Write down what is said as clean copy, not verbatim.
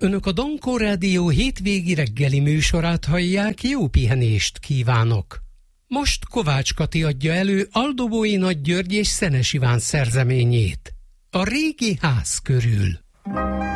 Önök a Dankó Rádió hétvégi reggeli műsorát hallják, jó pihenést kívánok! Most Kovács Kati adja elő Aldobói Nagy György és Szenes Iván szerzeményét. A régi ház körül.